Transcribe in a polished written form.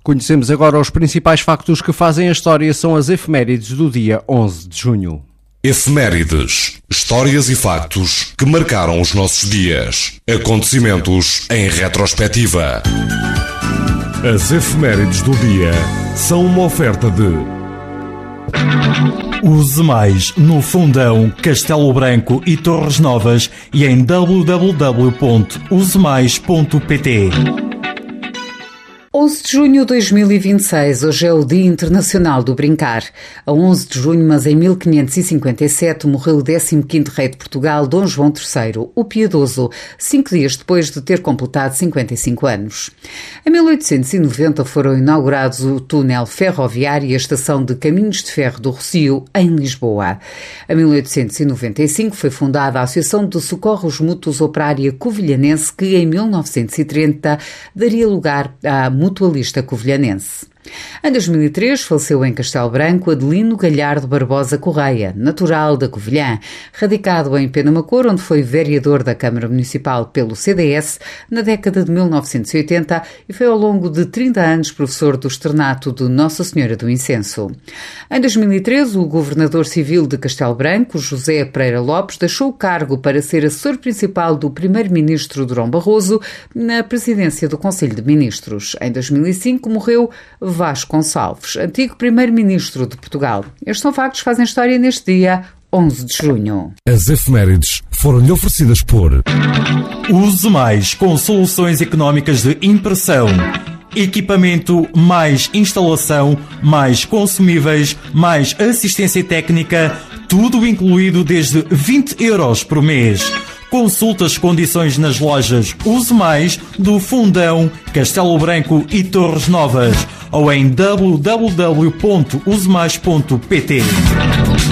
Conhecemos agora os principais factos que fazem a história, são as efemérides do dia 11 de junho. Efemérides, histórias e factos que marcaram os nossos dias. Acontecimentos em retrospectiva. As efemérides do dia são uma oferta de... Use mais no Fundão, Castelo Branco e Torres Novas e em www.usemais.pt. 11 de junho de 2026, hoje é o Dia Internacional do Brincar. A 11 de junho, mas em 1557, morreu o 15º rei de Portugal, Dom João III, o Piedoso, 5 dias depois de ter completado 55 anos. Em 1890 foram inaugurados o túnel ferroviário e a estação de Caminhos de Ferro do Rossio, em Lisboa. Em 1895 foi fundada a Associação de Socorros Mútuos Operária Covilhanense, que em 1930 daria lugar à Mutualista Covilhanense. Em 2003 faleceu em Castelo Branco Adelino Galhardo Barbosa Correia, natural da Covilhã, radicado em Penamacor, onde foi vereador da Câmara Municipal pelo CDS na década de 1980 e foi ao longo de 30 anos professor do externato de Nossa Senhora do Incenso. Em 2013, o governador civil de Castelo Branco, José Pereira Lopes, deixou o cargo para ser assessor principal do primeiro-ministro Durão Barroso na presidência do Conselho de Ministros. Em 2005 morreu Vasco Gonçalves, antigo primeiro-ministro de Portugal. Estes são factos que fazem história neste dia 11 de junho. As efemérides foram-lhe oferecidas por... Use mais com soluções económicas de impressão. Equipamento, mais instalação, mais consumíveis, mais assistência técnica, tudo incluído desde 20 euros por mês. Consulte as condições nas lojas Use Mais do Fundão, Castelo Branco e Torres Novas ou em www.usemais.pt.